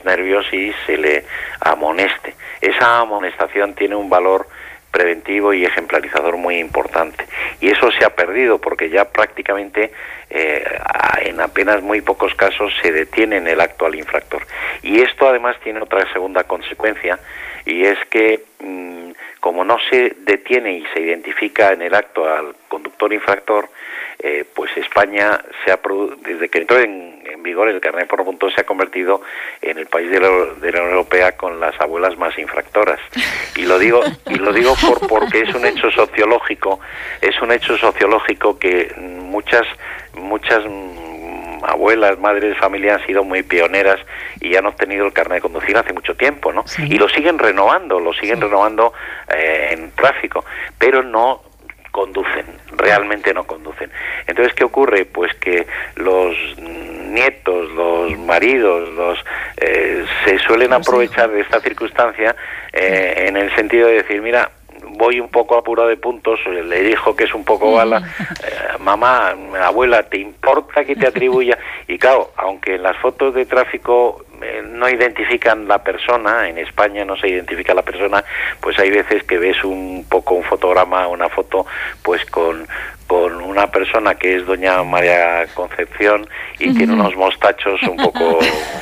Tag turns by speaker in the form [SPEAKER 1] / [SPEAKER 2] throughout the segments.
[SPEAKER 1] nervios y se le amoneste. Esa amonestación tiene un valor preventivo y ejemplarizador muy importante, y eso se ha perdido porque ya prácticamente en apenas muy pocos casos se detiene en el acto al infractor. Y esto además tiene otra segunda consecuencia, y es que como no se detiene y se identifica en el acto al conductor infractor, pues España desde que entró en vigor el carnet por puntos, se ha convertido en el país de la Unión Europea con las abuelas más infractoras. Y lo digo porque es un hecho sociológico, que muchas abuelas, madres de familia han sido muy pioneras y han obtenido el carnet de conducir hace mucho tiempo, ¿no? Sí. Y lo siguen renovando en tráfico, pero no conducen, realmente no conducen. Entonces, ¿qué ocurre? Pues que los nietos, los maridos, se suelen aprovechar de esta circunstancia en el sentido de decir, mira, voy un poco apurado de puntos, le dijo que es un poco bala, mamá, abuela, ¿te importa que te atribuya? Y claro, aunque en las fotos de tráfico no identifican la persona, en España no se identifica la persona, pues hay veces que ves un fotograma, una foto, pues con una persona que es doña María Concepción y tiene unos mostachos un poco...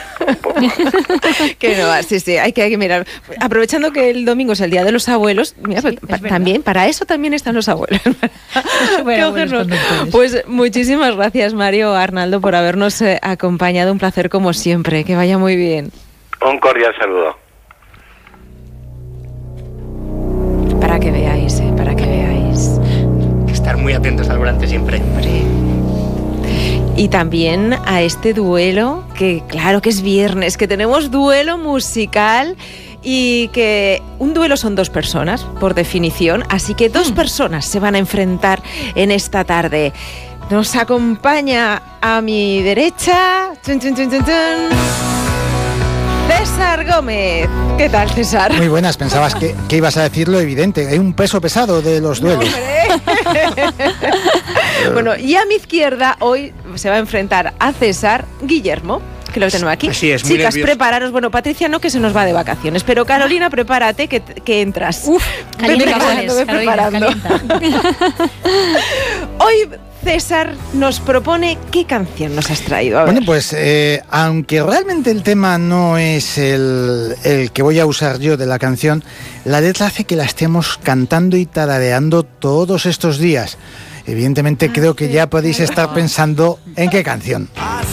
[SPEAKER 2] Que no, sí, hay que mirar. Aprovechando que el domingo es el Día de los Abuelos, mira, sí, también, para eso también están los abuelos. Bueno, pues muchísimas gracias, Mario, Arnaldo, por habernos acompañado. Un placer como siempre. Que vaya muy bien.
[SPEAKER 1] Un cordial saludo.
[SPEAKER 2] Para que veáis.
[SPEAKER 3] Hay que estar muy atentos al volante siempre.
[SPEAKER 2] Y también a este duelo, que claro que es viernes, que tenemos duelo musical, y que un duelo son dos personas, por definición, así que dos personas se van a enfrentar en esta tarde. Nos acompaña a mi derecha... César Gómez. ¿Qué tal, César?
[SPEAKER 4] Muy buenas, pensabas que ibas a decir lo evidente. Hay un peso pesado de los duelos.
[SPEAKER 2] Bueno, y a mi izquierda hoy se va a enfrentar a César Guillermo, que lo tengo aquí.
[SPEAKER 3] Así es, muy
[SPEAKER 2] chicas,
[SPEAKER 3] nervioso.
[SPEAKER 2] Prepararos. Bueno, Patricia no, que se nos va de vacaciones, pero Carolina, prepárate que entras. Ve preparando. Hoy César nos propone qué canción nos has traído. A ver.
[SPEAKER 4] Bueno, pues aunque realmente el tema no es el que voy a usar yo de la canción, la letra hace que la estemos cantando y tarareando todos estos días. Evidentemente creo que ya podéis estar pensando en qué canción.